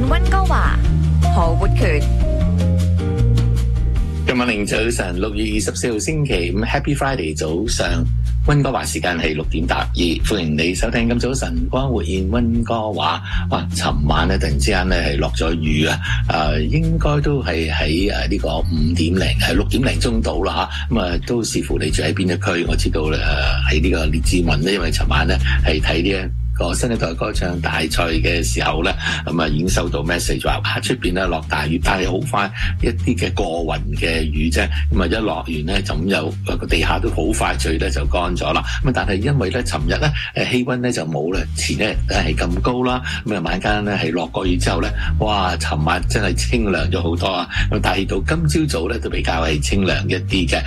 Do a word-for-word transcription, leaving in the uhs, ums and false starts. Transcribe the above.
溫哥華何活權。 今晚凌早晨六月二十四號星期五 Happy Friday 早上，溫哥華時間係六點打二，歡迎你收聽今早晨光活現溫哥華。哇！尋晚咧突然之間咧係落咗雨啊，誒、呃、應該都係喺誒呢個五點零係六點零鐘到啦嚇，咁啊都視乎你住喺邊一區。我知道誒喺呢個列治文咧，因為尋晚咧係睇呢一個新一代歌唱大賽嘅時候咧，咁啊已經收到 message 話出邊咧落大雨，但係好快一啲嘅過雲嘅雨啫，咁啊一落完咧就咁有個地下都好快脆咧就乾咗啦。咁但係因為咧尋日咧誒氣溫咧就冇咧前咧係咁高啦，咁啊晚間咧係落過雨之後咧，哇！尋晚真係清涼咗好多啊，咁但係到今朝早咧都比較係清涼一啲嘅。